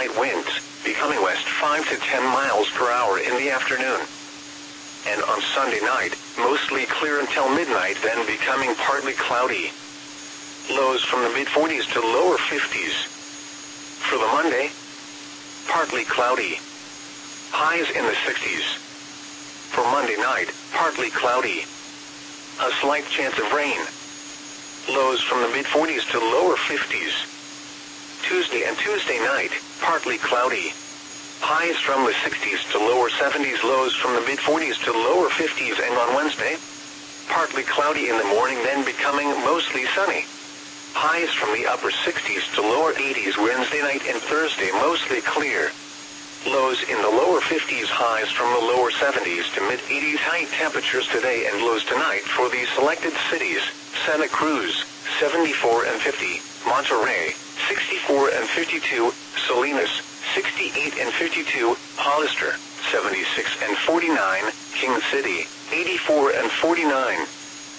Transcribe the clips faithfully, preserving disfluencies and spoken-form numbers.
light winds, becoming west five to ten miles per hour in the afternoon. And on Sunday night, mostly clear until midnight, then becoming partly cloudy. Lows from the mid forties to lower fifties. For the Monday, partly cloudy. Highs in the sixties. For Monday night, partly cloudy. A slight chance of rain. Lows from the mid forties to lower fifties. Tuesday and Tuesday night, partly cloudy. Highs from the sixties to lower seventies, lows from the mid forties to lower fifties, and on Wednesday, partly cloudy in the morning, then becoming mostly sunny. Highs from the upper sixties to lower eighties Wednesday night, and Thursday mostly clear. Lows in the lower fifties, highs from the lower seventies to mid eighties. High temperatures today and lows tonight for the selected cities: Santa Cruz, seventy-four and fifty, Monterey, sixty-four and fifty-two, Salinas, sixty-eight and fifty-two, Hollister, seventy-six and forty-nine, King City, eighty-four and forty-nine.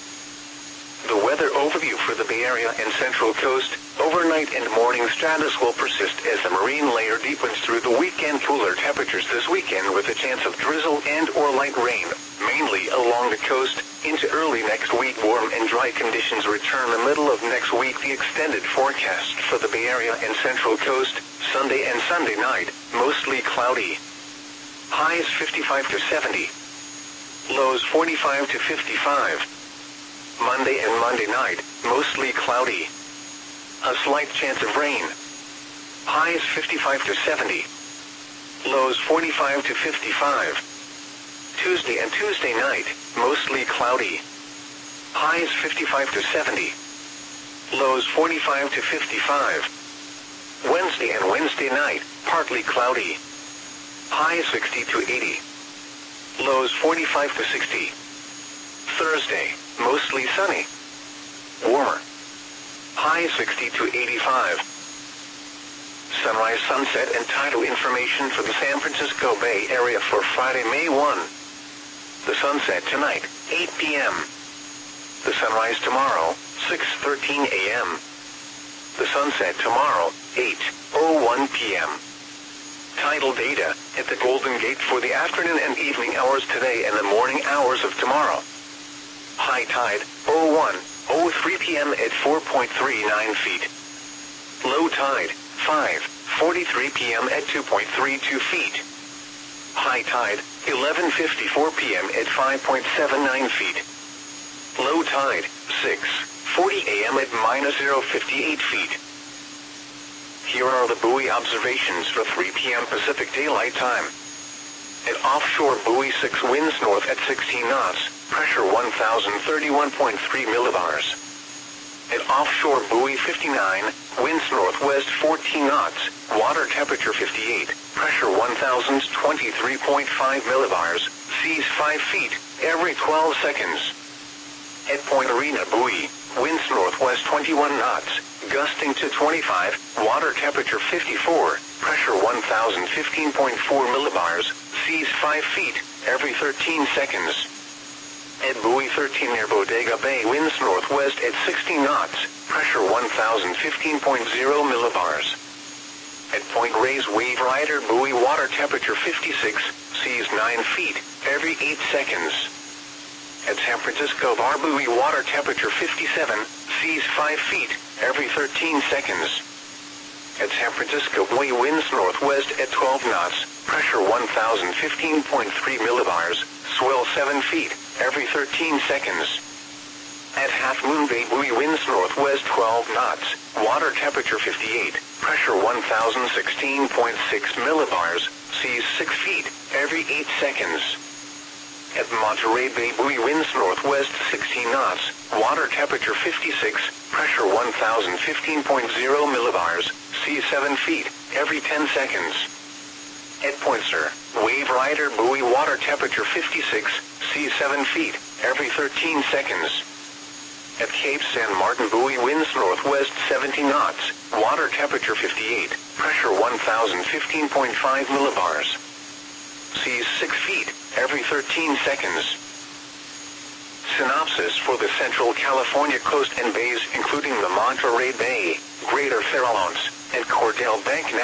The weather overview for the Bay Area and Central Coast: overnight and morning stratus will persist as the marine layer deepens through the weekend. Cooler temperatures this weekend with a chance of drizzle and or light rain, mainly along the coast. Into early next week, warm and dry conditions return the middle of next week. The extended forecast for the Bay Area and Central Coast: Sunday and Sunday night, mostly cloudy. Highs fifty-five to seventy. Lows forty-five to fifty-five. Monday and Monday night, mostly cloudy. A slight chance of rain. Highs fifty-five to seventy. Lows forty-five to fifty-five. Tuesday and Tuesday night, mostly cloudy. Highs fifty-five to seventy. Lows forty-five to fifty-five. Wednesday and Wednesday night, partly cloudy. Highs sixty to eighty. Lows forty-five to sixty. Thursday, mostly sunny. Warmer. High sixty to eighty-five. Sunrise, sunset, and tidal information for the San Francisco Bay Area for Friday, May first. The sunset tonight, eight p m The sunrise tomorrow, six thirteen a m The sunset tomorrow, eight oh one p m Tidal data at the Golden Gate for the afternoon and evening hours today and the morning hours of tomorrow. High tide, oh one oh three p m at four point three nine feet. Low tide, five forty-three p m at two point three two feet. High tide, eleven fifty-four p m at five point seven nine feet. Low tide, six forty a m at minus zero point five eight feet. Here are the buoy observations for three p m Pacific Daylight Time. At offshore buoy six, winds north at sixteen knots, pressure one thousand thirty-one point three millibars. At offshore buoy fifty-nine, winds northwest fourteen knots, water temperature fifty-eight, pressure one thousand twenty-three point five millibars, seas five feet, every twelve seconds. At Point Arena buoy, winds northwest twenty-one knots, gusting to twenty-five, water temperature fifty-four, pressure one thousand fifteen point four millibars, seas five feet, every thirteen seconds. At buoy thirteen near Bodega Bay, winds northwest at sixty knots, pressure one thousand fifteen point zero millibars. At Point Reyes Wave Rider buoy, water temperature fifty-six, seas nine feet, every eight seconds. At San Francisco Bar buoy, water temperature fifty-seven, seas five feet, every thirteen seconds. At San Francisco buoy, winds northwest at twelve knots, pressure one thousand fifteen point three millibars, swell seven feet, every thirteen seconds. At Half Moon Bay buoy, winds northwest twelve knots, water temperature fifty-eight, pressure one thousand sixteen point six millibars, seas six feet, every eight seconds. At Monterey Bay buoy, winds northwest sixteen knots, water temperature fifty-six, pressure one thousand fifteen point zero millibars, seas seven feet, every ten seconds. At Point Sur, Wave Rider buoy, water temperature fifty-six, seas seven feet, every thirteen seconds. At Cape San Martin buoy, winds northwest seventy knots, water temperature fifty-eight, pressure one thousand fifteen point five millibars. Seas six feet, every thirteen seconds. Synopsis for the Central California coast and bays, including the Monterey Bay, Greater Farallones, and Cordell Bank